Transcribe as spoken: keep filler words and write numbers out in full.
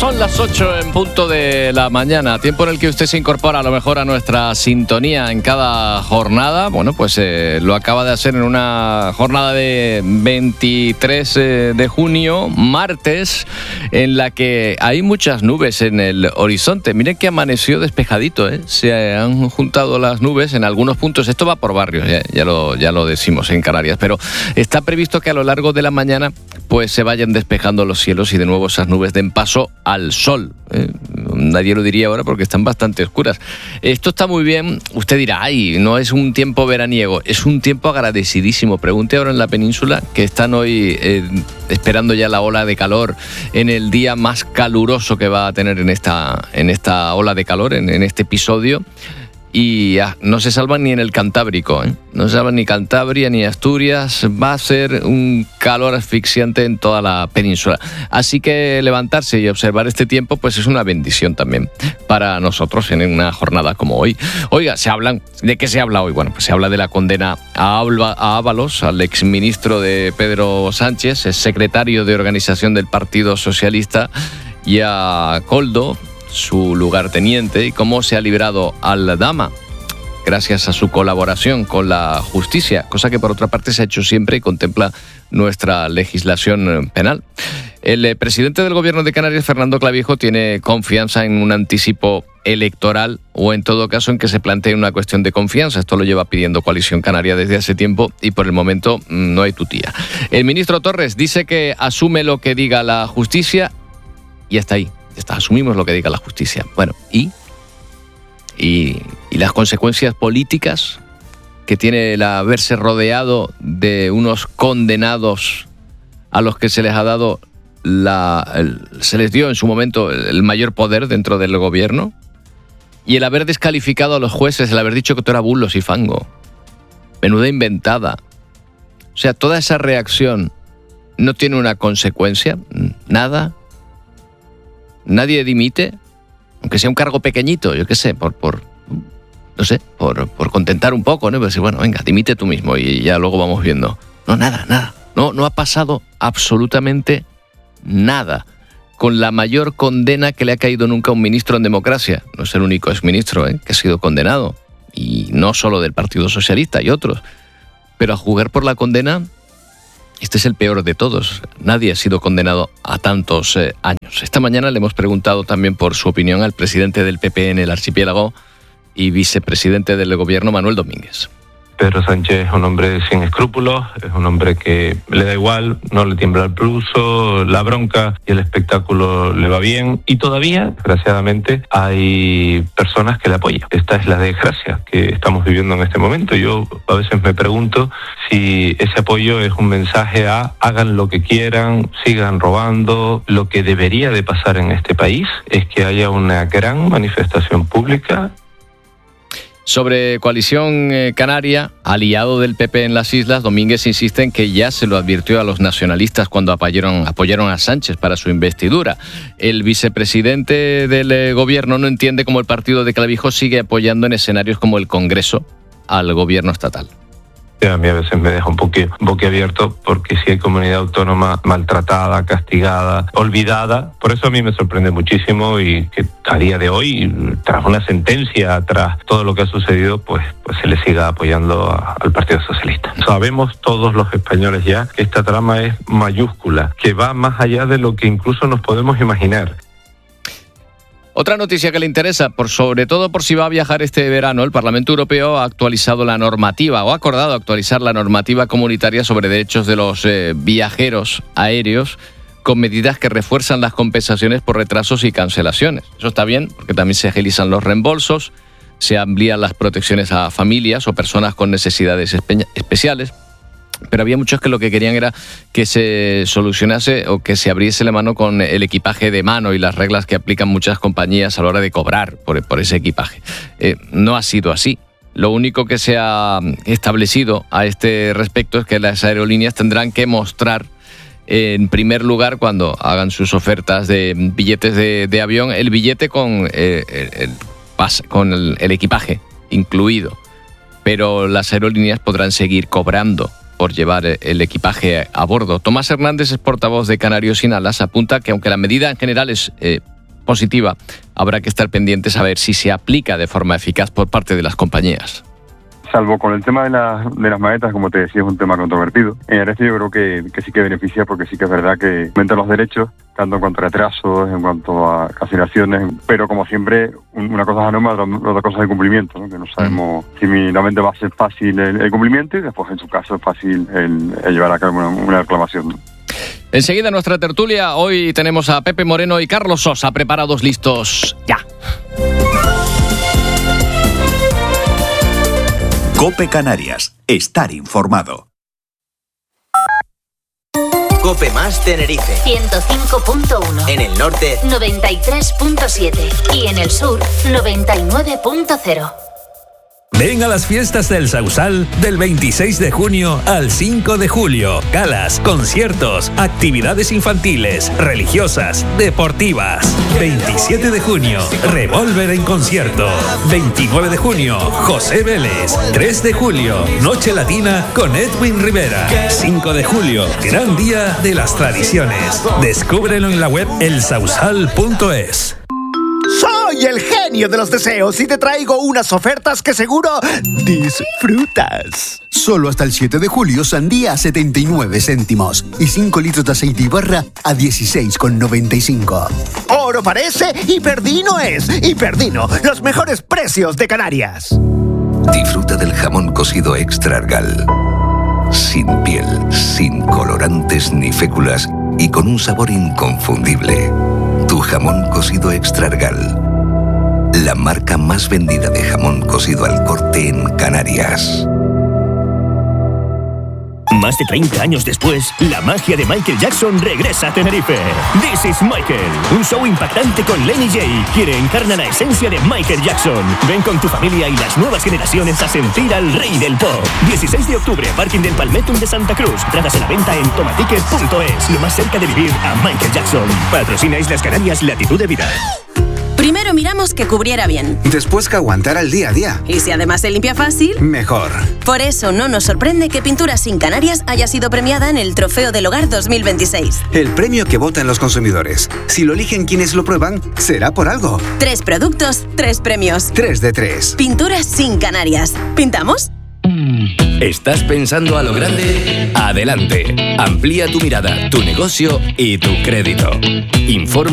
Son las ocho en punto de la mañana, tiempo en el que usted se incorpora a lo mejor a nuestra sintonía en cada jornada. Bueno, pues eh, lo acaba de hacer en una jornada de veintitrés de junio, martes, en la que hay muchas nubes en el horizonte. Miren que amaneció despejadito, ¿eh? Se han juntado las nubes en algunos puntos. Esto va por barrios, ya, ya, lo, ya lo decimos en Canarias, pero está previsto que a lo largo de la mañana pues se vayan despejando los cielos y de nuevo esas nubes den paso al sol. ¿eh? Nadie lo diría ahora porque están bastante oscuras. Esto está muy bien. Usted dirá, ay, no es un tiempo veraniego, es un tiempo agradecidísimo. Pregunte ahora en la península, que están hoy eh, esperando ya la ola de calor en el día más caluroso que va a tener en esta, en esta ola de calor, en, en este episodio. Y ah, no se salvan ni en el Cantábrico, ¿eh? No se salvan ni Cantabria ni Asturias. Va a ser un calor asfixiante en toda la península. Así que levantarse y observar este tiempo pues es una bendición también para nosotros en una jornada como hoy. Oiga, se hablan, ¿de qué se habla hoy? Bueno, pues se habla de la condena a, Alba, a Ábalos, al exministro de Pedro Sánchez, es secretario de organización del Partido Socialista, y a Koldo, su lugarteniente, y cómo se ha librado al Dama gracias a su colaboración con la justicia, cosa que por otra parte se ha hecho siempre y contempla nuestra legislación penal. El eh, presidente del Gobierno de Canarias, Fernando Clavijo, tiene confianza en un anticipo electoral o en todo caso en que se plantee una cuestión de confianza. Esto lo lleva pidiendo Coalición Canaria desde hace tiempo y por el momento no hay tutía. El ministro Torres dice que asume lo que diga la justicia y hasta ahí. Está, asumimos lo que diga la justicia. Bueno, ¿y? ¿y? ¿Y las consecuencias políticas que tiene el haberse rodeado de unos condenados a los que se les ha dado la, el, se les dio en su momento el mayor poder dentro del gobierno? Y el haber descalificado a los jueces, el haber dicho que todo era bulos y fango. Menuda inventada. O sea, toda esa reacción no tiene una consecuencia, nada. Nadie dimite, aunque sea un cargo pequeñito, yo qué sé, por, por no sé, por, por contentar un poco, ¿no? Pues bueno, venga, dimite tú mismo y ya luego vamos viendo. No, nada, nada. No, no ha pasado absolutamente nada. Con la mayor condena que le ha caído nunca a un ministro en democracia. No es el único exministro, ¿eh?, que ha sido condenado. Y no solo del Partido Socialista, y otros. Pero a jugar por la condena, este es el peor de todos. Nadie ha sido condenado a tantos eh, años. Esta mañana le hemos preguntado también por su opinión al presidente del P P en el archipiélago y vicepresidente del gobierno, Manuel Domínguez. Pedro Sánchez es un hombre sin escrúpulos, es un hombre que le da igual, no le tiembla el pulso, la bronca y el espectáculo le va bien. Y todavía, desgraciadamente, hay personas que le apoyan. Esta es la desgracia que estamos viviendo en este momento. Yo a veces me pregunto si ese apoyo es un mensaje a hagan lo que quieran, sigan robando. Lo que debería de pasar en este país es que haya una gran manifestación pública. Sobre Coalición Canaria, aliado del P P en las islas, Domínguez insiste en que ya se lo advirtió a los nacionalistas cuando apoyaron, apoyaron a Sánchez para su investidura. El vicepresidente del gobierno no entiende cómo el partido de Clavijo sigue apoyando en escenarios como el Congreso al gobierno estatal. A mí a veces me deja un poco boquiabierto porque si hay comunidad autónoma maltratada, castigada, olvidada, por eso a mí me sorprende muchísimo y que a día de hoy, tras una sentencia, tras todo lo que ha sucedido, pues, pues se le siga apoyando a, al Partido Socialista. Sabemos todos los españoles ya que esta trama es mayúscula, que va más allá de lo que incluso nos podemos imaginar. Otra noticia que le interesa, por sobre todo por si va a viajar este verano, el Parlamento Europeo ha actualizado la normativa o ha acordado actualizar la normativa comunitaria sobre derechos de los eh, viajeros aéreos con medidas que refuerzan las compensaciones por retrasos y cancelaciones. Eso está bien, porque también se agilizan los reembolsos, se amplían las protecciones a familias o personas con necesidades espe- especiales. Pero había muchos que lo que querían era que se solucionase o que se abriese la mano con el equipaje de mano y las reglas que aplican muchas compañías a la hora de cobrar por, por ese equipaje. Eh, no ha sido así. Lo único que se ha establecido a este respecto es que las aerolíneas tendrán que mostrar, en primer lugar, cuando hagan sus ofertas de billetes de, de avión, el billete con, eh, el, el, con el, el equipaje incluido. Pero las aerolíneas podrán seguir cobrando por llevar el equipaje a bordo. Tomás Hernández es portavoz de Canarios Sin Alas, apunta que aunque la medida en general es eh, positiva, habrá que estar pendientes a ver si se aplica de forma eficaz por parte de las compañías. Salvo con el tema de, la, de las maletas, como te decía, es un tema controvertido. En el resto yo creo que, que sí que beneficia, porque sí que es verdad que aumenta los derechos, tanto en cuanto a retrasos, en cuanto a cancelaciones, pero como siempre, una cosa es la norma, otra cosa es el cumplimiento, ¿no? Que no sabemos mm. si mínimamente va a ser fácil el, el cumplimiento y después en su caso es fácil el, el llevar a cabo una, una reclamación, ¿no? Enseguida nuestra tertulia, hoy tenemos a Pepe Moreno y Carlos Sosa preparados, listos, ya. COPE Canarias. Estar informado. COPE más Tenerife. ciento cinco punto uno. En el norte, noventa y tres punto siete. Y en el sur, noventa y nueve punto cero. Ven a las fiestas del Sausal del veintiséis de junio al cinco de julio. Galas, conciertos, actividades infantiles, religiosas, deportivas. veintisiete de junio, Revolver en concierto. veintinueve de junio, José Vélez. tres de julio, Noche Latina con Edwin Rivera. cinco de julio, gran día de las tradiciones. Descúbrelo en la web el sausal punto es. Soy el genio de los deseos y te traigo unas ofertas que seguro disfrutas. Solo hasta el siete de julio, sandía a setenta y nueve céntimos y cinco litros de aceite y barra a dieciséis con noventa y cinco. Oro parece y Perdino es. Y Perdino, los mejores precios de Canarias. Disfruta del jamón cocido Extra Argal. Sin piel, sin colorantes ni féculas y con un sabor inconfundible. Tu jamón cocido Extra Argal. La marca más vendida de jamón cocido al corte en Canarias. Más de treinta años después, la magia de Michael Jackson regresa a Tenerife. This is Michael, un show impactante con Lenny J, quien encarna la esencia de Michael Jackson. Ven con tu familia y las nuevas generaciones a sentir al rey del pop. dieciséis de octubre, parking del Palmetum de Santa Cruz. Tratas a la venta en tomaticket punto es. Lo más cerca de vivir a Michael Jackson. Patrocina Islas Canarias, Latitud de Vida. Primero miramos que cubriera bien. Después que aguantara el día a día. Y si además se limpia fácil, mejor. Por eso no nos sorprende que Pinturas Sin Canarias haya sido premiada en el Trofeo del Hogar dos mil veintiséis. El premio que votan los consumidores. Si lo eligen quienes lo prueban, será por algo. Tres productos, tres premios. Tres de tres. Pinturas Sin Canarias. ¿Pintamos? ¿Estás pensando a lo grande? Adelante. Amplía tu mirada, tu negocio y tu crédito. Informa